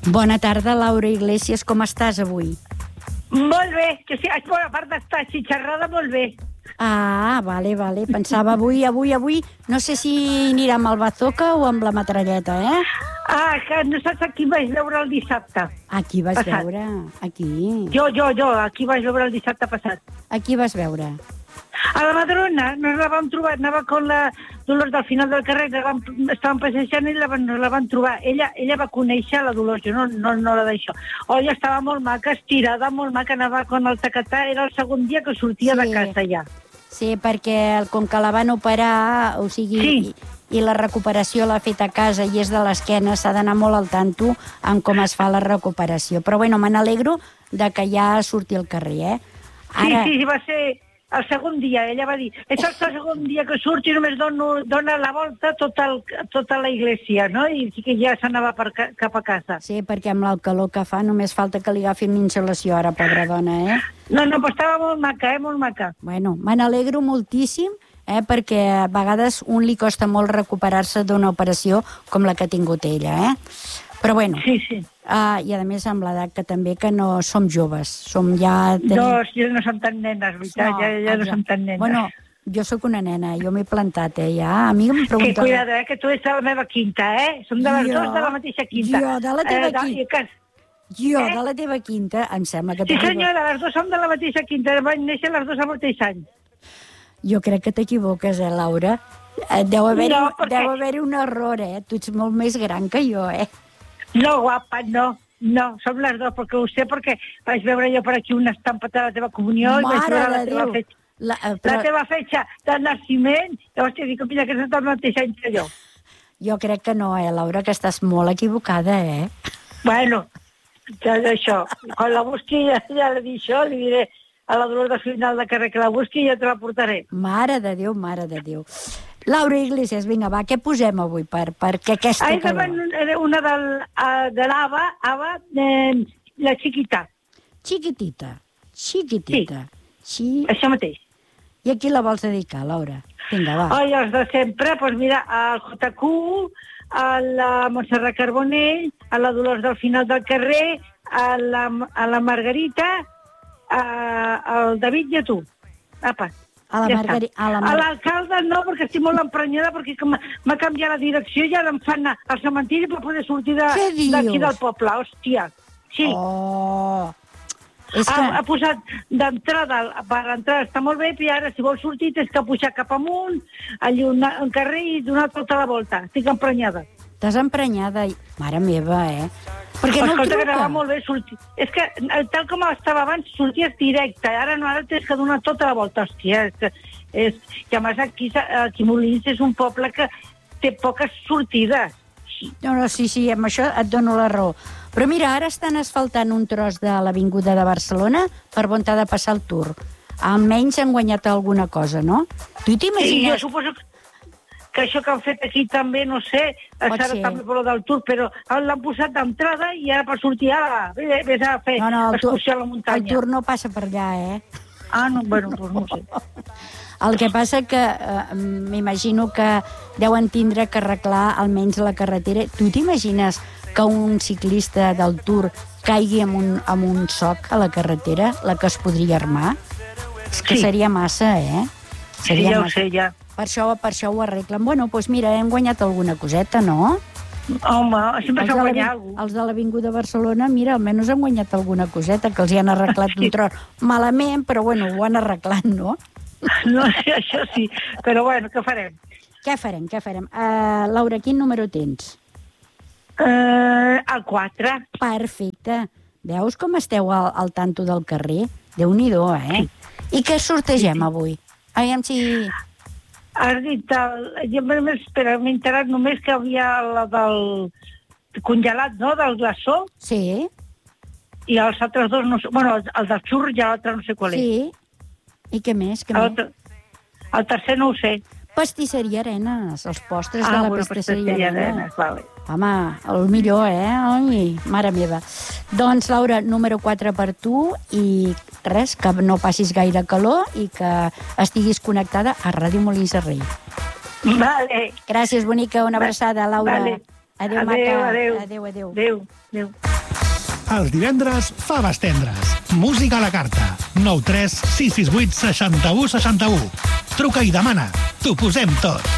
Bona tarda, Laura Iglesias. Com estàs avui? Molt bé, que sí, a part d'estar xitxarrada, molt bé. Ah, vale. Pensava avui, no sé si anirà amb el bazooka o amb la metralleta, eh? Ah, que no saps a qui vaig veure el dissabte. A qui vas passat. veure? Aquí. Jo, a qui vaig veure el dissabte passat. A qui vas veure? A la Madrona, no la vam trobar, anava con la Dolors del final del carrer, estàvem passejant i la van trobar. Ella va conèixer la Dolors, jo no la d'això. Ella estava molt maca, estirada, molt maca, anava con el tacatà, era el segon dia que sortia de casa ja. Sí, perquè com que la van operar, o sigui, Sí. i la recuperació l'ha fet a casa i és de l'esquena, s'ha d'anar molt al tanto amb com es fa la recuperació. Però bueno, me n'alegro de que ja surti al carrer, eh? Ara... Sí, va ser el segon dia. Ella va dir, és el segon dia que surt i només dona la volta tota la iglesia, no? I sí que ja s'anava cap a casa. Sí, perquè amb el calor que fa només falta que li agafin insolació ara, pobra dona, eh? No, però estava molt maca, molt maca. Bueno, me n'alegro moltíssim, perquè a vegades un li costa molt recuperar-se d'una operació com la que ha tingut ella, eh? Però bueno, Sí. I a més amb l'edat que també que no som joves, som ja... Ja no som tan nenes, veritat, ja no som tan nenes. Bueno, jo sóc una nena, jo m'he plantat, ja. A mi em pregunta... Que cuidado, que tu ets de la meva quinta, Som de les dues de la mateixa quinta. Jo, de la teva quinta. Jo, de la teva quinta, em sembla que... Sí, senyora, les dues som de la mateixa quinta, van néixer les dues al mateix any. Jo crec que t'equivoques, Laura? Deu haver-hi un error, Tu ets molt més gran que jo, No, guapa, no, som les dues, perquè ho sé, perquè vaig veure jo per aquí una estampa de la teva comunió i vaig veure la teva fetge. La teva fetge de naixement, llavors t'he dit que mira que és el mateix any que jo. Jo crec que no, Laura, que estàs molt equivocada, Bueno, ja d'això. Quan la busqui, ja li dic això, li diré a la Dolors del final de carrer que la busqui i ja te la portaré. Mare de Déu. Laura Iglesias, vinga, va, què posem avui perquè aquesta calor? Una de l'Ava, la Chiquita. Chiquitita. Sí, això mateix. I a qui la vols dedicar, Laura? Vinga, va. Ai, els de sempre, doncs mira, al JQ, a la Montserrat Carbonell, a la Dolors del final del carrer, a la Margarita, al David i a tu. Apa. A l'alcalde no, perquè estic molt emprenyada, perquè m'ha canviat la direcció i ara em fan anar al cementiri per poder sortir d'aquí del poble, hòstia. Sí. Oh. Ha posat d'entrada, per l'entrada està molt bé, i ara si vols sortir tens que pujar cap amunt, allí un carrer i donar tota la volta. Estic emprenyada. Estàs emprenyada? Mare meva, Perquè no Escolta, truca. que anava molt bé sortir. És que, tal com estava abans, sorties directe. Ara no, ara tens que donar tota la volta. Hòstia, i a més aquí Molins és un poble que té poques sortides. No, sí, amb això et dono la raó. Però mira, ara estan asfaltant un tros de l'Avinguda de Barcelona per on t'ha de passar el Tour. Almenys han guanyat alguna cosa, no? Tu t'imagines... Sí, jo suposo que això que han fet aquí també, no sé, serà també per lo del Tour, però l'han posat d'entrada i ara per sortir, vés a fer excursió a la muntanya. El Tour no passa per allà, Ah, no, bueno, doncs no sé. El que passa que m'imagino que deuen tindre que arreglar almenys la carretera. Tu t'imagines que un ciclista del Tour caigui amb un soc a la carretera, la que es podria armar? És que seria massa, Sí, ja ho sé, ja. Per això ho arreglen. Bueno, doncs mira, hem guanyat alguna coseta, no? Home, sempre s'ha guanyat alguna cosa. Els de l'Avinguda Barcelona, mira, almenys han guanyat alguna coseta, que els hi han arreglat un tros. Malament, però bueno, ho han arreglat, no? No sé, això sí, però bueno, què farem? Què farem? Laura, quin número tens? El 4. Perfecte. Veus com esteu al tanto del carrer? Déu-n'hi-do, I què sortegem avui? Aviam si... Has dit, jo m'he enterat només que havia la del congelat, no?, del glaçó. Sí. I els altres dos, no sé, bueno, el del xurro i l'altre no sé qual és. Sí. I què més? El tercer no ho sé. Pastisseria Arenes, els postres de la pastisseria Arenes. Vale. Home, el millor, Ai, mare meva. Doncs, Laura, número 4 per tu i res, que no passis gaire calor i que estiguis connectada a Ràdio Molins de Rei. Vale. Gràcies, bonica. Una abraçada, Laura. Vale. Adéu, maca. Adéu. Adéu. Adéu. Els divendres, faves tendres. Música a la carta. 9 3 6 6 8 61 61. Truca i demana. T'ho posem tot.